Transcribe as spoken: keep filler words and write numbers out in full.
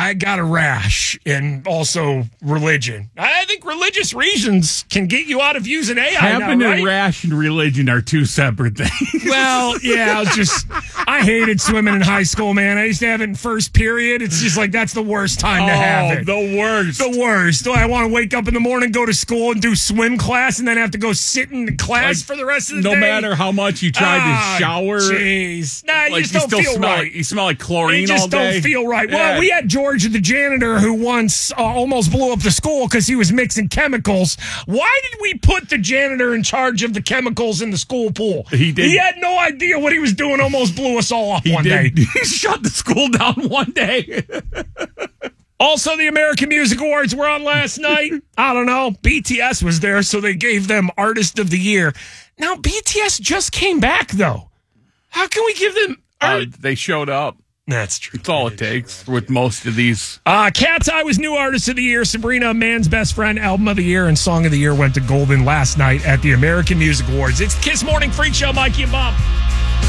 I got a rash and also religion. I think religious reasons can get you out of using A I Having now, right? a rash and religion are two separate things. Well, yeah, I was just, I hated swimming in high school, man. I used to have it in first period. It's just like, that's the worst time to have it. Oh, the worst. The worst. Do I want to wake up in the morning, go to school, and do swim class, and then have to go sit in class Like, for the rest of the no day? No matter how much you try Ah, to shower. Jeez. Nah, you like just you don't still feel smell right. Like, you smell like chlorine You just all day. don't feel right. Yeah. Well, we had George, the janitor, who once uh, almost blew up the school because he was mixing chemicals. Why did we put the janitor in charge of the chemicals in the school pool? He did. He had no idea what he was doing, almost blew us all up He one did. day. He shut the school down one day. Also, the American Music Awards were on last night. I don't know. B T S was there, so they gave them Artist of the Year. Now, B T S just came back, though. How can we give them... Uh, they showed up. That's true. That's all it takes with most of these. Uh, Cat's Eye was New Artist of the Year. Sabrina, Man's Best Friend, Album of the Year, and Song of the Year went to Golden last night at the American Music Awards. It's the Kiss Morning Freak Show, Mikey and Bob.